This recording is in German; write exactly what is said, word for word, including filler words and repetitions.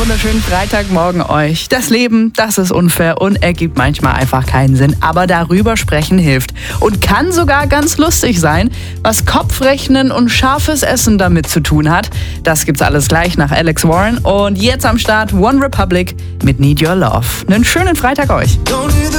wunderschönen Freitagmorgen euch. Das Leben, das ist unfair und ergibt manchmal einfach keinen Sinn. Aber darüber sprechen hilft. Und kann sogar ganz lustig sein. Was Kopfrechnen und scharfes Essen damit zu tun hat, das gibt's alles gleich nach Alex Warren. Und jetzt am Start One Republic mit Need Your Love. Einen schönen Freitag euch.